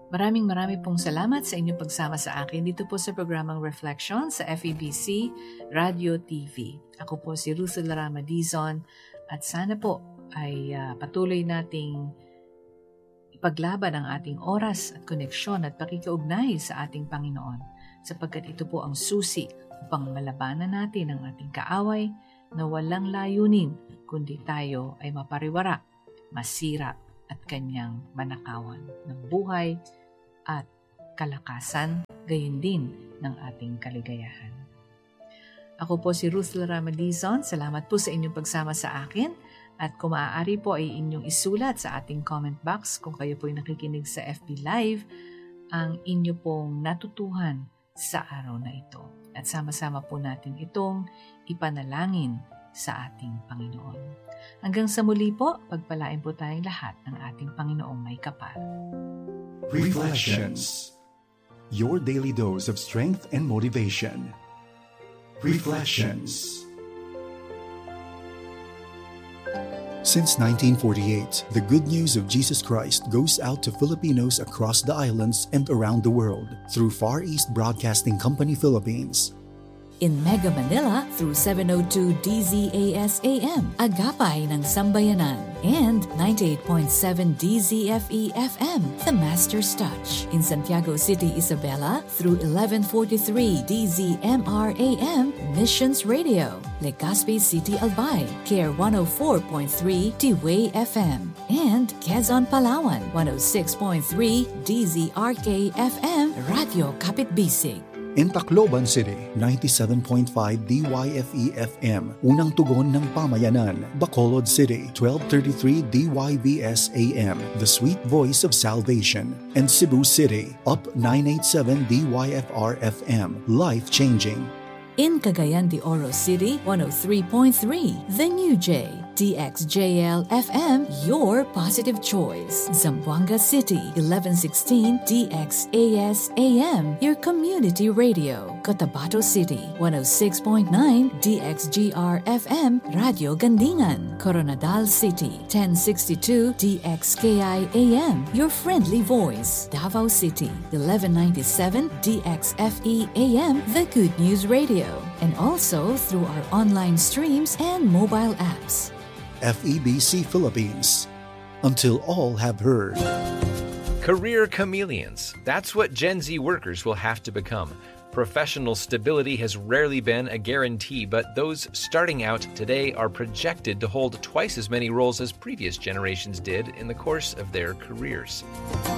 Maraming pong salamat sa inyong pagsama sa akin dito po sa programang Reflection sa FEBC Radio TV. Ako po si Ruth Larama Dizon at sana po ay patuloy nating ipaglaban ang ating oras at koneksyon at pakikaugnay sa ating Panginoon sapagkat ito po ang susi upang malabanan natin ang ating kaaway na walang layunin kundi tayo ay mapariwara, masira at kanyang manakawan ng buhay at kalakasan, gayon din ng ating kaligayahan. Ako po si Ruth Larama Dizon. Salamat po sa inyong pagsama sa akin. At kung maaari po ay inyong isulat sa ating comment box kung kayo po ay nakikinig sa FB Live ang inyo pong natutuhan sa araw na ito. At sama-sama po natin itong ipanalangin sa ating Panginoon. Hanggang sa muli po, pagpalain po tayong lahat ng ating Panginoong may kapal. Reflections. Your daily dose of strength and motivation. Reflections. Since 1948, the good news of Jesus Christ goes out to Filipinos across the islands and around the world through Far East Broadcasting Company Philippines. In Mega Manila through 702 DZAS AM, Agapay ng Sambayanan, and 98.7 DZFE FM, The Master's Touch. In Santiago City, Isabela through 1143 DZMR AM, Missions Radio. Legazpi City, Albay, Care 104.3 T-Way FM, and Quezon, Palawan, 106.3 DZRK FM, Radio Kapitbisig. In Tacloban City, 97.5 DYFE FM, Unang Tugon ng Pamayanan. Bacolod City, 1233 DYVS AM, The Sweet Voice of Salvation. And Cebu City, Up 987 DYFR FM, Life Changing. In Cagayan de Oro City, 103.3 The New J, DXJL FM, your positive choice. Zamboanga City, 1116 DXAS AM, your community radio. Cotabato City, 106.9 DXGR FM, Radio Gandingan. Coronadal City, 1062 DXKI AM, your friendly voice. Davao City, 1197 DXFE AM, the Good News Radio. And also through our online streams and mobile apps. FEBC Philippines. Until all have heard. Career chameleons. That's what Gen Z workers will have to become. Professional stability has rarely been a guarantee, but those starting out today are projected to hold twice as many roles as previous generations did in the course of their careers.